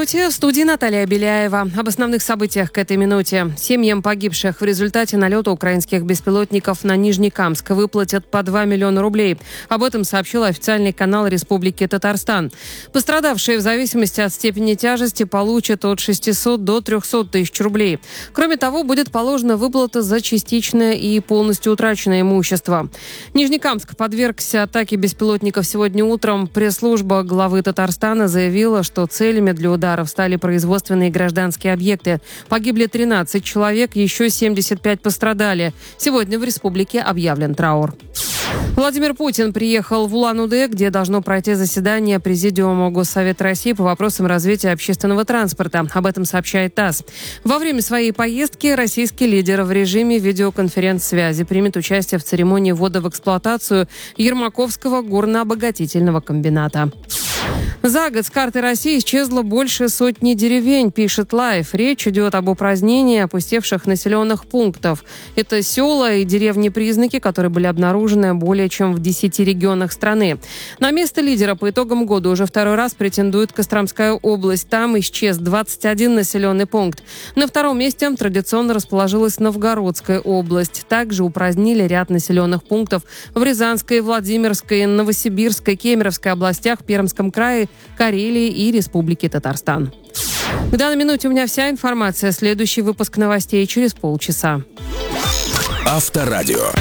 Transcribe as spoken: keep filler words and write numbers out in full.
Здравствуйте, в студии Наталья Беляева. Об основных событиях к этой минуте. Семьям погибших в результате налета украинских беспилотников на Нижнекамск выплатят по два миллиона рублей. Об этом сообщил официальный канал Республики Татарстан. Пострадавшие в зависимости от степени тяжести получат от шестисот до трехсот тысяч рублей. Кроме того, будет положена выплата за частичное и полностью утраченное имущество. Нижнекамск подвергся атаке беспилотников сегодня утром. Пресс-служба главы Татарстана заявила, что целями для ударов стали производственные и гражданские объекты. Погибли тринадцать человек, еще семьдесят пять пострадали. Сегодня в республике объявлен траур. Владимир Путин приехал в Улан-Удэ, где должно пройти заседание Президиума Госсовета России по вопросам развития общественного транспорта. Об этом сообщает ТАСС. Во время своей поездки российский лидер в режиме видеоконференц-связи примет участие в церемонии ввода в эксплуатацию Ермаковского горно-обогатительного комбината. За год с карты России исчезло больше сотни деревень, пишет Лайф. Речь идет об упразднении опустевших населенных пунктов. Это села и деревни-признаки, которые были обнаружены более чем в десяти регионах страны. На место лидера по итогам года уже второй раз претендует Костромская область. Там исчез двадцать один населенный пункт. На втором месте традиционно расположилась Новгородская область. Также упразднили ряд населенных пунктов в Рязанской, Владимирской, Новосибирской, Кемеровской областях, Пермском крае, Карелии и Республике Татарстан. В данной минуте у меня вся информация. Следующий выпуск новостей через полчаса. Авторадио.